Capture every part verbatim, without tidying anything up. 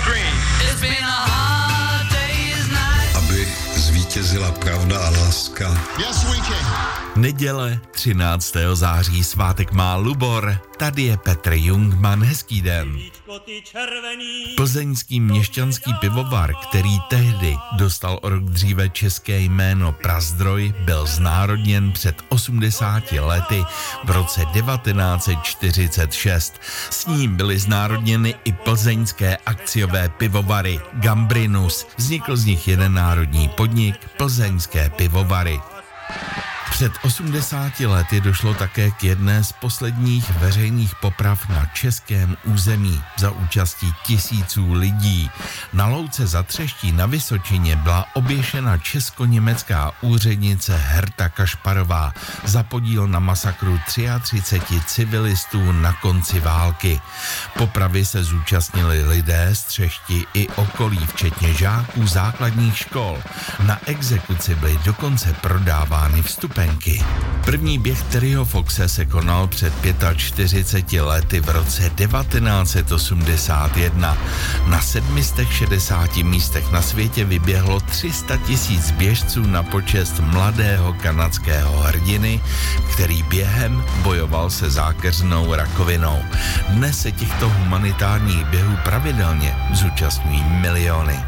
Aby zvítězila pravda a láska. Yes, we can. Neděle, třináctého září, svátek má Lubor. Tady je Petr Jungmann, hezký den. Plzeňský měšťanský pivovar, který tehdy dostal o rok dříve české jméno Prazdroj, byl znárodněn před osmdesáti lety v roce devatenáct set čtyřicet šest. S ním byly znárodněny i plzeňské akciové pivovary Gambrinus. Vznikl z nich jeden národní podnik, Plzeňské pivovary. Před osmdesáti lety došlo také k jedné z posledních veřejných poprav na českém území za účastí tisíců lidí. Na louce za Třeští na Vysočině byla oběšena česko-německá úřednice Herta Kašparová za podíl na masakru třiceti tří civilistů na konci války. Popravy se zúčastnili lidé z Třešti i okolí, včetně žáků základních škol. Na exekuci byly dokonce prodávány vstupenky. První běh Terryho Foxe se konal před čtyřiceti pěti lety v roce devatenáct set osmdesát jedna. Na sedmi šedesáti místech na světě vyběhlo tři sta tisíc běžců na počest mladého kanadského hrdiny, který během bojoval se zákeřnou rakovinou. Dnes se těchto humanitárních běhů pravidelně zúčastňují miliony.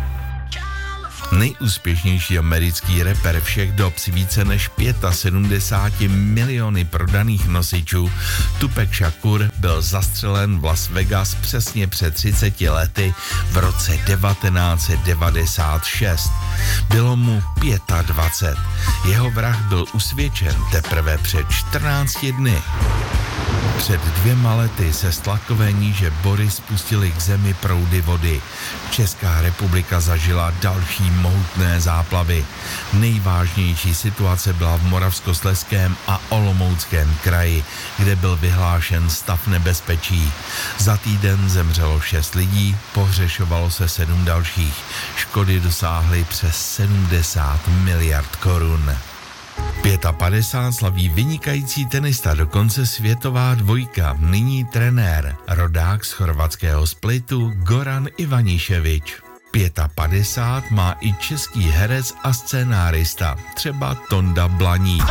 Nejúspěšnější americký rapper všech dob s více než sedmdesáti pěti miliony prodaných nosičů Tupac Shakur byl zastřelen v Las Vegas přesně před třiceti lety v roce devatenáct set devadesát šest. Bylo mu dvacet pět. Jeho vrah byl usvědčen teprve před čtrnácti dny. Před dvěma lety se z tlakové níže Bory spustily k zemi proudy vody. Česká republika zažila další mohutné záplavy. Nejvážnější situace byla v Moravskoslezském a Olomouckém kraji, kde byl vyhlášen stav nebezpečí. Za týden zemřelo šest lidí, pohřešovalo se sedm dalších. Škody dosáhly přes sedmdesát miliard korun. padesát pět slaví vynikající tenista, dokonce světová dvojka, nyní trenér, rodák z chorvatského Splitu Goran Ivaniševič. padesát pět má i český herec a scénárista, třeba Tonda Blaník.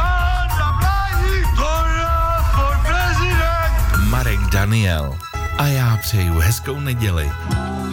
Marek Daniel. A já přeju hezkou neděli.